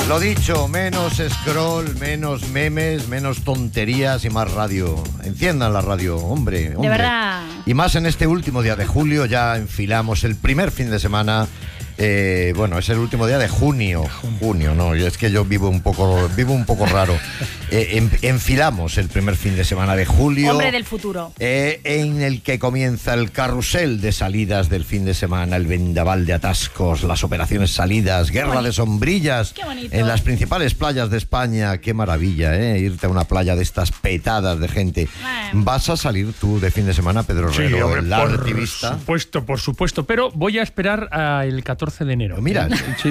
Lo dicho, menos scroll, menos memes, menos tonterías y más radio. Enciendan la radio, hombre. De verdad. Y más en este último día de julio, ya enfilamos el primer fin de semana. Bueno, es el último día de junio, no, es que yo vivo un poco raro. Enfilamos el primer fin de semana de julio. Hombre del futuro. En el que comienza el carrusel de salidas del fin de semana, el vendaval de atascos, las operaciones salidas, guerra de sombrillas en las principales playas de España. Qué maravilla, irte a una playa de estas petadas de gente. ¿Vas a salir tú de fin de semana, Pedro Herrero, sí, hombre, el artivista? Por supuesto, pero voy a esperar al 14 de enero. Mira,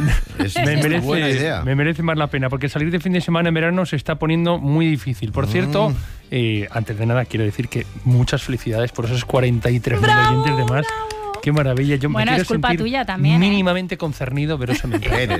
buena idea. Me merece más la pena, porque salir de fin de semana en verano se está poniendo muy difícil. Por cierto, antes de nada quiero decir que muchas felicidades por esos 43.000 oyentes de más. Qué maravilla. Yo bueno, me quiero es culpa sentir tuya también, mínimamente concernido, pero eso me encanta.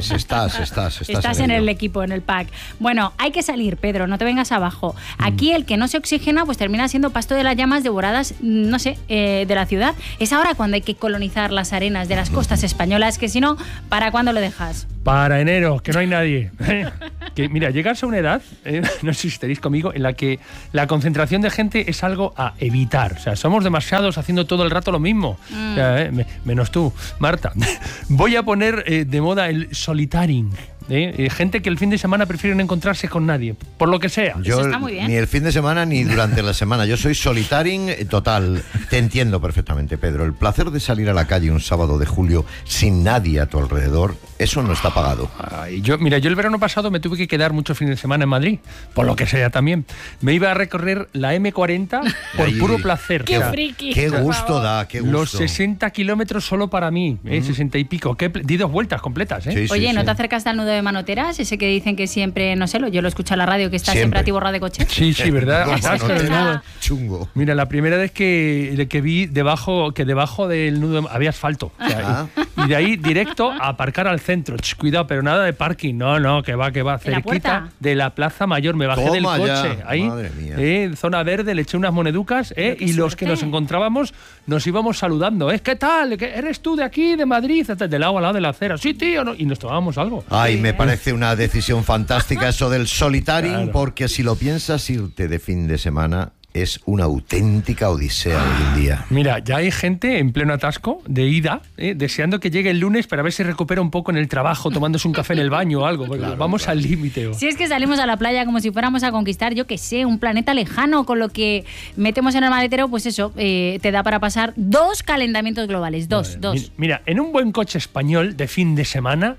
Estás en el equipo, en el pack. Bueno, hay que salir, Pedro, no te vengas abajo. Aquí el que no se oxigena pues termina siendo pasto de las llamas devoradas, no sé, de la ciudad. Es ahora cuando hay que colonizar las arenas de las costas españolas, que si no, ¿para cuándo lo dejas? Para enero, que no hay nadie. Que, mira, llegarse a una edad, no sé si estaréis conmigo, en la que la concentración de gente es algo a evitar. O sea, somos demasiados haciendo todo el rato lo mismo. O sea, menos tú, Marta. Voy a poner de moda el solitaring. Gente que el fin de semana prefieren encontrarse con nadie, por lo que sea. Yo, eso está muy bien. Ni el fin de semana ni durante la semana. Yo soy solitaring total. Te entiendo perfectamente, Pedro. El placer de salir a la calle un sábado de julio sin nadie a tu alrededor, eso no está pagado. Ay, yo el verano pasado me tuve que quedar muchos fines de semana en Madrid, por lo que sea también. Me iba a recorrer la M40 por puro placer. ¡Qué friki! ¡Qué gusto da! ¡Qué gusto! Los 60 kilómetros solo para mí, 60 y pico. Di 2 vueltas completas, Sí, Oye, ¿no sí. te acercaste al nudo de Manoteras? Ese que dicen que siempre, no sé, yo lo escucho en la radio, que está siempre atiborrado de coche. Sí, ¿verdad? Chungo. Mira, la primera vez que vi debajo del nudo había asfalto. O sea, y de ahí directo a aparcar al centro. Cuidado, pero nada de parking. No, que va. Cerquita de la Plaza Mayor. Me bajé del coche. Ya. Ahí, madre mía. zona verde, le eché unas moneducas, y los que nos encontrábamos nos íbamos saludando. ¿Qué tal? ¿Eres tú de aquí, de Madrid? De lado a lado de la acera. Sí, tío. ¿No? Y nos tomábamos algo. Ay, me parece una decisión fantástica eso del solitaring, Claro. porque si lo piensas, irte de fin de semana es una auténtica odisea hoy en día. Mira, ya hay gente en pleno atasco de ida, deseando que llegue el lunes para ver si recupera un poco en el trabajo, tomándose un café en el baño o algo. Vamos al límite. Si es que salimos a la playa como si fuéramos a conquistar, yo qué sé, un planeta lejano, con lo que metemos en el maletero, pues eso, te da para pasar 2 calentamientos globales. Dos. Mira, en un buen coche español de fin de semana,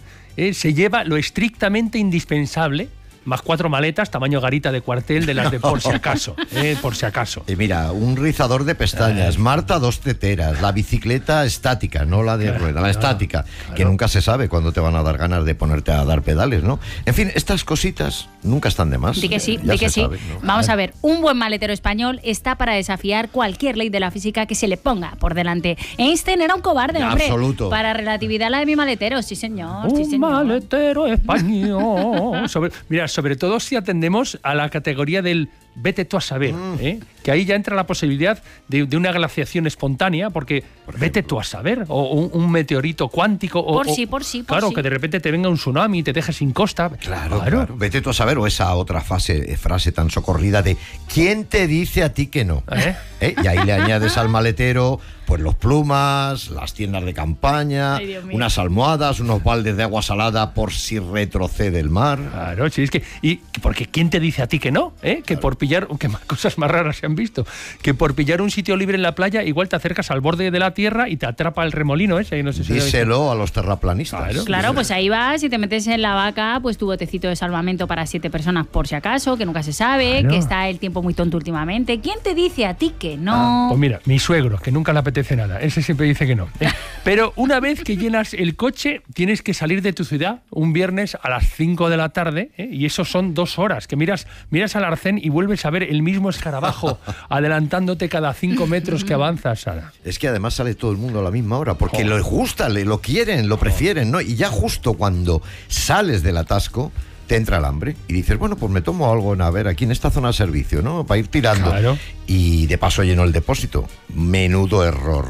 se lleva lo estrictamente indispensable, más 4 maletas, tamaño garita de cuartel, de las de por si acaso. Por si acaso. Y mira, un rizador de pestañas, Marta 2 teteras, la bicicleta estática, no la de rueda, la estática, que nunca se sabe cuándo te van a dar ganas de ponerte a dar pedales, ¿no? En fin, estas cositas nunca están de más. Di que sí, Ya di que se sí. sabe, ¿no? Vamos a ver, un buen maletero español está para desafiar cualquier ley de la física que se le ponga por delante. Einstein era un cobarde, hombre. Absoluto. Para relatividad la de mi maletero, sí señor. sí, Un señor. maletero español. Sobre todo si atendemos a la categoría del vete tú a saber, que ahí ya entra la posibilidad de una glaciación espontánea, porque vete tú a saber, o un meteorito cuántico. Por sí. Claro, que de repente te venga un tsunami y te deje sin costa. Claro. Vete tú a saber, o esa otra frase tan socorrida de ¿quién te dice a ti que no? Y ahí le añades al maletero pues los plumas, las tiendas de campaña, Ay, Dios mío. unas almohadas, unos baldes de agua salada por si retrocede el mar. Claro, sí, es que... porque ¿quién te dice a ti que no? Que por pillar... Que más cosas más raras se han visto. Que por pillar un sitio libre en la playa, igual te acercas al borde de la tierra y te atrapa el remolino ese. No sé si Díselo a los terraplanistas. Claro, pues ahí vas y te metes en la vaca, pues tu botecito de salvamento para 7 personas por si acaso, que nunca se sabe, Claro. que está el tiempo muy tonto últimamente. ¿Quién te dice a ti que no? Pues mira, mi suegro, que nunca le apetece nada, ese siempre dice que no. Pero una vez que llenas el coche, tienes que salir de tu ciudad un viernes a las 5 de la tarde, y eso son 2 horas, que miras al arcén y vuelves a ver el mismo escarabajo adelantándote cada 5 metros que avanzas, Sara. Es que además sale todo el mundo a la misma hora, porque les gusta, lo quieren, lo prefieren, ¿no? Y ya justo cuando sales del atasco, te entra el hambre y dices, bueno, pues me tomo algo aquí en esta zona de servicio, ¿no? Para ir tirando. Claro. Y de paso lleno el depósito. Menudo error.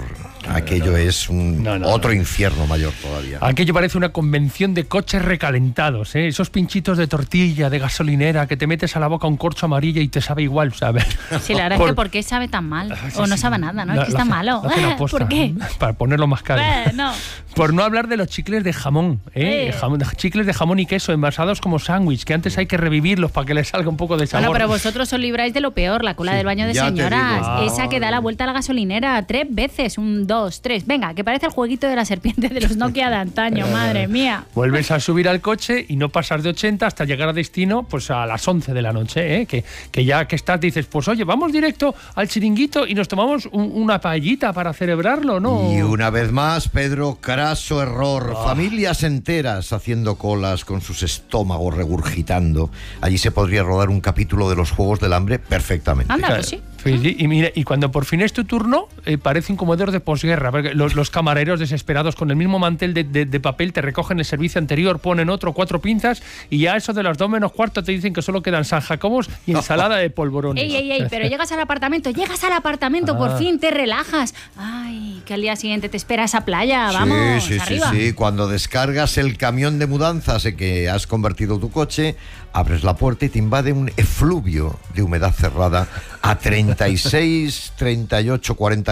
Aquello es otro infierno mayor todavía. Aquello parece una convención de coches recalentados, ¿eh? Esos pinchitos de tortilla, de gasolinera, que te metes a la boca un corcho amarillo y te sabe igual, ¿sabes? Sí, la verdad es que ¿por qué sabe tan mal? O no sabe nada, ¿no? Es que está malo. ¿Por qué? Para ponerlo más caro. No. Por no hablar de los chicles de jamón, chicles de jamón y queso envasados como sándwich, que antes hay que revivirlos para que les salga un poco de sabor. Bueno, pero vosotros os libráis de lo peor, la cola del baño de señoras. Esa que da la vuelta a la gasolinera 3 veces, 1, 2, 3. Venga, que parece el jueguito de la serpiente de los Nokia de antaño, madre mía. Vuelves a subir al coche y no pasas de 80 hasta llegar a destino pues a las 11 de la noche, ¿eh? Que ya que estás dices, pues oye, vamos directo al chiringuito y nos tomamos una paellita para celebrarlo, ¿no? Y una vez más, Pedro, craso error. Familias enteras haciendo colas con sus estómagos regurgitando. Allí se podría rodar un capítulo de los Juegos del Hambre perfectamente. Anda, pues sí. Y mira, y cuando por fin es tu turno, parece un comedor de posguerra, porque los camareros desesperados con el mismo mantel de papel te recogen el servicio anterior, ponen otro, 4 pinzas, y ya eso de las 2 menos cuarto te dicen que solo quedan San Jacobos y ensalada de polvorones. Ey, pero llegas al apartamento, por fin te relajas. Ay, que al día siguiente te espera esa playa, vamos, arriba. Sí, cuando descargas el camión de mudanzas en que has convertido tu coche, abres la puerta y te invade un efluvio de humedad cerrada a 36, 38, 40